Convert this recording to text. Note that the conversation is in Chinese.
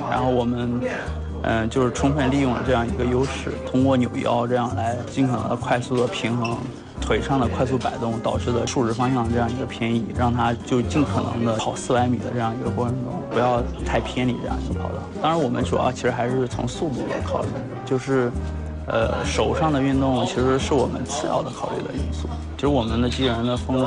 然后我们就是充分利用了这样一个优势，通过扭腰这样来尽可能的快速的平衡腿上的快速摆动导致的竖直方向这样一个偏移，让它就尽可能的跑400米的这样一个过程中不要太偏离这样一个跑道。当然我们主要其实还是从速度的考虑，就是手上的运动其实是我们次要的考虑的因素。就是我们的机器人的风